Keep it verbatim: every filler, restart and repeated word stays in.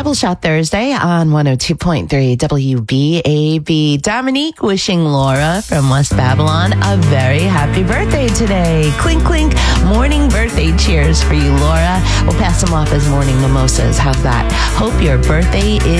Double Shot Thursday on one oh two point three W B A B. Dominique wishing Laura from West Babylon a very happy birthday today. Clink, clink. Morning birthday cheers for you, Laura. We'll pass them off as morning mimosas. How's that? Hope your birthday is